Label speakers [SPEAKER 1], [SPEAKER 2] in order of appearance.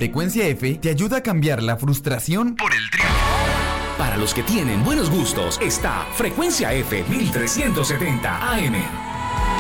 [SPEAKER 1] Frecuencia F te ayuda a cambiar la frustración por el triunfo.
[SPEAKER 2] Para los que tienen buenos gustos, está Frecuencia F 1370 AM.